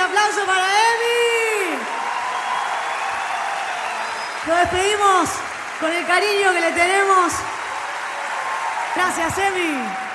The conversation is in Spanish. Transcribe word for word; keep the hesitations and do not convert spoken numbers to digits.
aplauso para Emi. Lo despedimos con el cariño que le tenemos. Gracias, Emi.